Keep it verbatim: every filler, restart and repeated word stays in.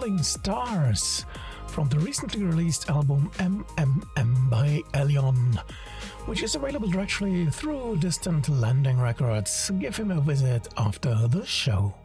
Falling Stars from the recently released album M M M by Elion, which is available directly through Distant Landing Records. Give him a visit after the show.